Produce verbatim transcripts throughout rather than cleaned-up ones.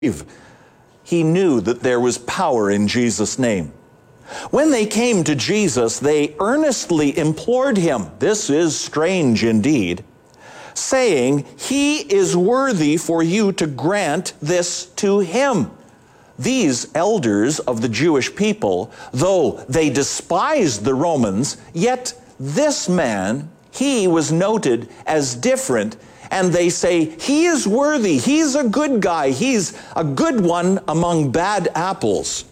He knew that there was power in Jesus' name. When they came to Jesus, they earnestly implored him, this is strange indeed, saying, "He is worthy for you to grant this to him." These elders of the Jewish people, though they despised the Romans, yet this man, he was noted as different, and they say, he is worthy, he's a good guy, he's a good one among bad apples.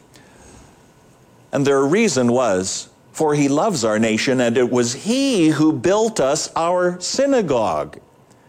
And their reason was, for he loves our nation, and it was he who built us our synagogue.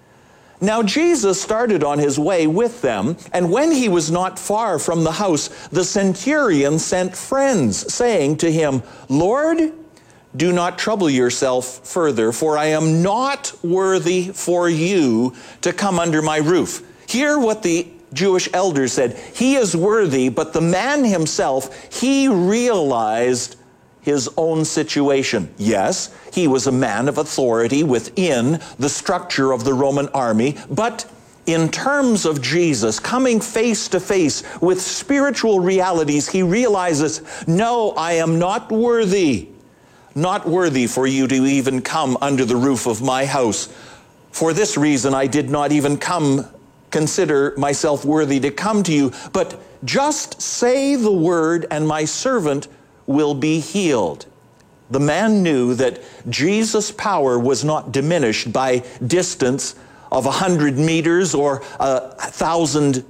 Now Jesus started on his way with them, and when he was not far from the house, the centurion sent friends, saying to him, "Lord, do not trouble yourself further, for I am not worthy for you to come under my roof." Hear what the Jewish elders said. He is worthy, but the man himself, he realized his own situation. Yes, he was a man of authority within the structure of the Roman army, but in terms of Jesus coming face to face with spiritual realities, he realizes, no, I am not worthy. Not worthy for you to even come under the roof of my house. For this reason, I did not even come, consider myself worthy to come to you, but just say the word and my servant will be healed. The man knew that Jesus' power was not diminished by distance of a hundred meters or a thousand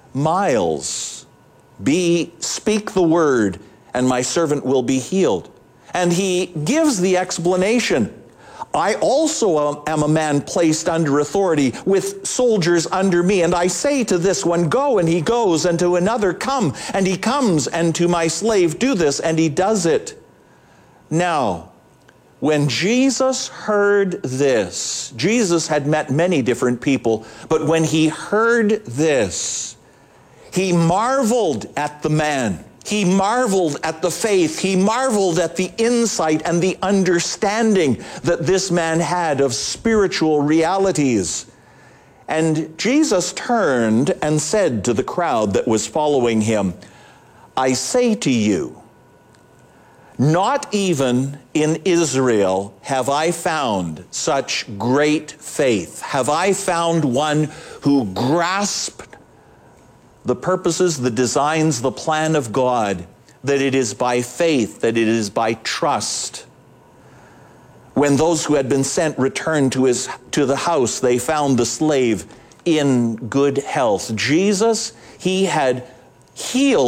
miles. Be, speak the word and my servant will be healed. And he gives the explanation. I also am a man placed under authority with soldiers under me. And I say to this one, go, and he goes, and to another, come, and he comes, and to my slave, do this, and he does it. Now, when Jesus heard this, Jesus had met many different people, but when he heard this, he marveled at the man. He marveled at the faith. He marveled at the insight and the understanding that this man had of spiritual realities. And Jesus turned and said to the crowd that was following him, I say to you, not even in Israel have I found such great faith. Have I found one who grasped the purposes, the designs, the plan of God, that it is by faith, that it is by trust. When those who had been sent returned to his to the house, they found the slave in good health. Jesus, he had healed